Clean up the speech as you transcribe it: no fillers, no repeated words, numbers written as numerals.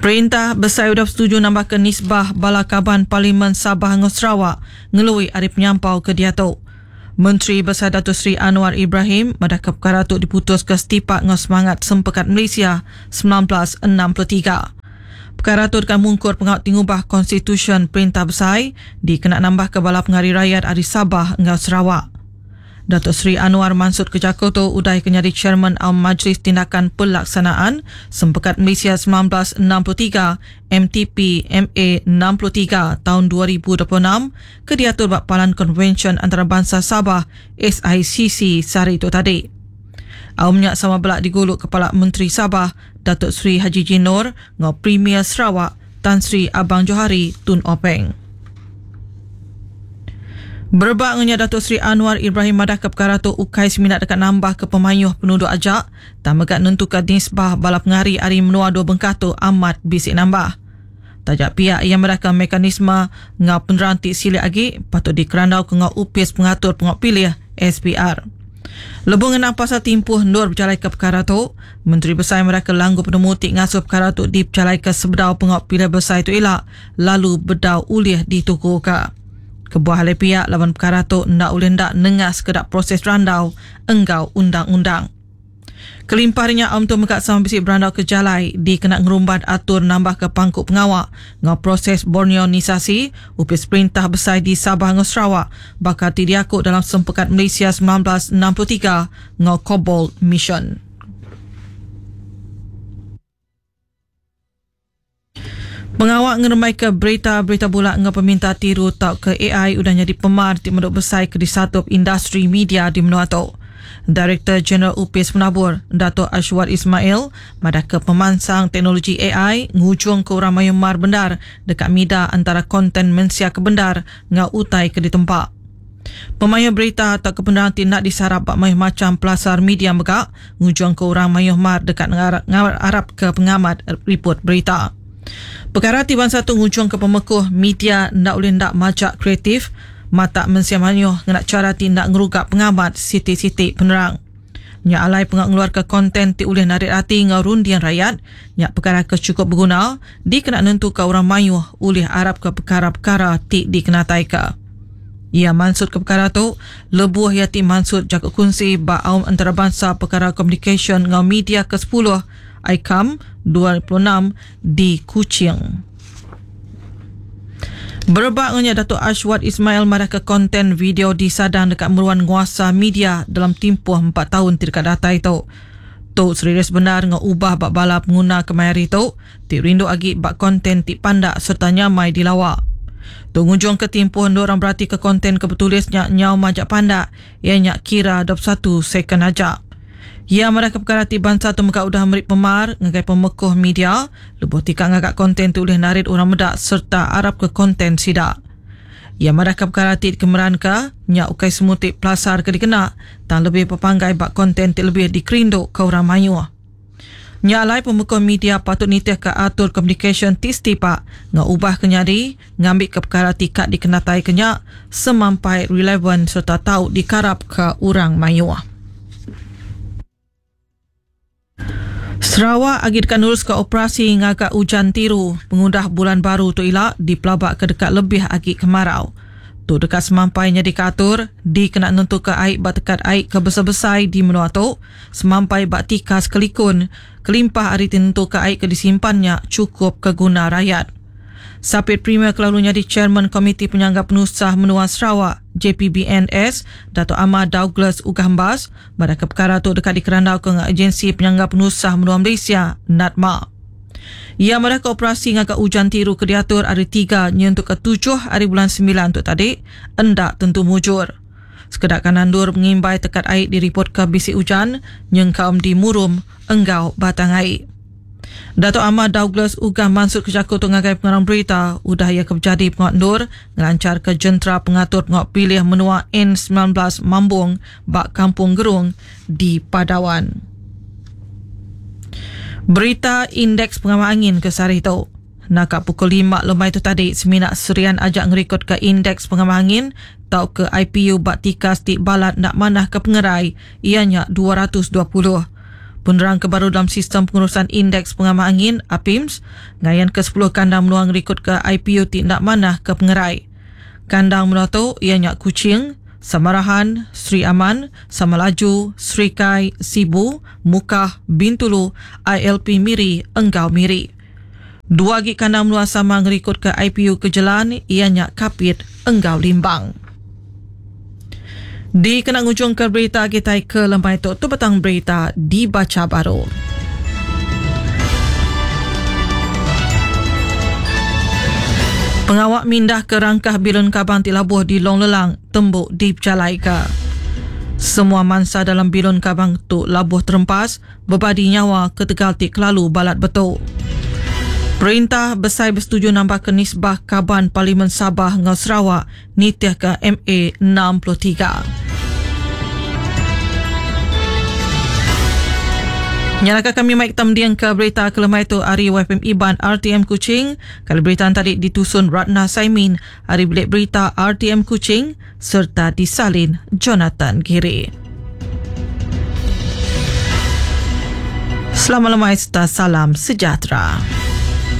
Perintah Besar UDAP setuju nambahkan nisbah balakaban Parlimen Sabah dengan Sarawak ngelui arif penyampau ke Diatok. Menteri Besar Datuk Seri Anwar Ibrahim mendakar perkara itu diputus ke setipak dengan semangat Sempekat Malaysia 1963. Perkara itu akan mengungkur pengawal tingubah konstitusi Perintah Besar dikena nambah ke bala penghari rakyat dari Sabah dengan Sarawak. Datuk Seri Anwar Mansud ke Jakarta udai kenyadi Chairman Majlis Tindakan Pelaksanaan Sempekat Malaysia 1963 MTP MA 63 tahun 2026 ke diatur Bakpalan Konvensyen Antarabangsa Sabah SICC sehari itu tadi. Awamnya sama belak digolok Kepala Menteri Sabah Datuk Seri Haji Jinor dengan Premier Sarawak Tan Sri Abang Johari Tun Openg. Berbaknya Datuk Seri Anwar Ibrahim madah ke perkara tu ukai seminat dekat nambah ke pemayuh penduduk ajak tak megat nentukan nisbah bala pengari hari menua dua bengkatu amat bisik nambah. Tajak pihak yang mereka mekanisme ngau penerantik silik lagi patut dikerandau ke ngau upis pengatur pengok pilih SPR. Lebung enam pasal timpuh nur berjalai ke perkara tu, Menteri Besar mereka langgu penemutik ngasuh perkara tu diperjalai ke sebedau pengok pilih besar itu elak lalu bedau ulih ditukuka. Kebuah halai pihak lawan perkara tu ndak boleh ndak nengas kedak proses randau enggau undang-undang. Kelimpahnya tu mekat sama bisik berandau ke jalai dikena ngerumbat atur nambah ke pangkuk pengawak ngau proses bornionisasi upis Perintah Besar di Sabah dengan Sarawak bakal diakut dalam Sempekat Malaysia 1963 ngau Cobalt Mission. Pengawak ngeremai ke berita-berita bulat dengan peminta tiru tau ke AI udah jadi pemar di Menduk Besar ke di satu industri media di Menua Tok. Director General UPIS Penabur, Dato' Ashwat Ismail, madah ke pemansang teknologi AI ngujung ke orang mayumar bendar dekat mida antara konten mensia ke bendar dengan utai ke di tempat. Pemayuh berita atau kebenaran tindak disarap bak mayuh macam pelasar media megak ngujung ke orang mayuh mar dekat ngarap ke pengamat report berita. Perkara tiban satu ngujung ke pemekuh media ndak boleh ndak majak kreatif mata mensiamanyuh nak cara tindak ngerugak pengamat siti-siti penerang. Nyak alai pengak ngeluar ke konten ti boleh narik hati ngau rundian rakyat, nyak perkara ke cukup berguna, dikena nentu ke orang mayuh oleh arab ke perkara-perkara ti dikenatai ke. Ia mansud ke perkara tu, lebuh yati mansud jaga kunci ba aum antarabangsa perkara communication ngau media ke-10 ICAM 26 di Kuching. Berbaknya Datuk Ashwat Ismail marah ke konten video disadang dekat meruan nguasa media dalam tempoh 4 tahun dekat data itu. Tok serius benar dengan ubah bak bala pengguna kemayari itu, tik rindu agi bak konten tik pandak serta nyamai dilawak. Tungujung ke tempoh orang berarti ke konten kebetulisnya nyau majak pandak, ianya kira 21 second ajak. Ia mereka perkara tiban satu muka udah merik pemar ngagai pemekuh media lebuh tikak ngagak konten tu boleh narit orang medak serta arab ke konten sidak. Ia mereka perkara ti kemeran ke nyak ukai semutik pelasar ke dikena tan lebih pepanggai bak konten ti lebih dikerinduk ke orang mayuh. Nyak lai pemekuh media patut nitih ke atur communication ti setipak ngak ubah kenyadi ngambil ke perkara tikat dikenatai kenyak semampai relevan serta tahu dikarap ke orang mayuh. Sarawak agitkan urus ke operasi ngagak hujan tiru pengundah bulan baru tu ilak di pelabak ke dekat lebih agit kemarau. Tu dekat semampainya dikatur dikena nentu ke air bak dekat air ke besar-besar di Menua Tok semampai bak tikas kelikun kelimpah hari tentu ke air ke disimpannya cukup ke guna rakyat. Sapit Premier kelalunya di Chairman Komiti Penyanggah Penusah Menua Sarawak JPBNS Dato' Ahmad Douglas Ugambas pada perkara tu dekat dikerandau ke Agensi Penyanggah Penusah Menua Malaysia NATMA. Ia madah ke operasi ngagak hujan tiru ke diatur hari 3 nyentuk ke 7 hari bulan 9 tu tadi endak tentu mujur. Sekedak kanandur mengimbai tekat air diripot ke bisik hujan nyengkaum di murum enggau batang air. Dato' Ahmad Douglas Ugam mansud ke Jakarta ngagai pengarang berita udah ia kejadi pengak nur ngelancar ke jentera pengatur pengak pilih menua N19 Mambung bak Kampung Gerung di Padawan. Berita indeks pengamal angin ke sehari itu. Nakak pukul 5 lemai itu tadi seminak serian ajak ngerikut ke indeks pengamal angin tau ke IPU bak tikas tik balat nak manah ke pengerai ianya 220. Penerang kebaru dalam sistem pengurusan indeks pengamal angin APIMS ngayan ke-10 kandang meluang rekod ke IPO tindak manah ke pengerai. Kandang menua tu ianya Kuching, Samarahan, Sri Aman, Samalaju, Sri Kai, Sibu, Mukah, Bintulu, ILP Miri, Enggau Miri. Dua lagi kandang menua sama ngerikut ke IPO ke Jelan ianya Kapit, Enggau Limbang. Di kenang ujung ke berita kita ke lempai tu petang berita dibaca baru. Pengawak mindah ke rangkah Bilun Kabang Tilabuh di Long Lelang tembuk di Jalaika. Semua mansa dalam Bilun Kabang tu labuh terempas, berbadi nyawa ke Tegal Tik lalu balat betul. Perintah Besar bersetuju nambah ke nisbah Kaban Parlimen Sabah ngau Sarawak nitiah ke MA 63. Nyalakan kami Mike Tamdiang ke berita kelemah itu Ari YFM Iban RTM Kuching. Kali berita tadi ditusun Ratna Saimin, Ari Bilik Berita RTM Kuching serta disalin Jonathan Giri. Selamat lemah serta salam sejahtera.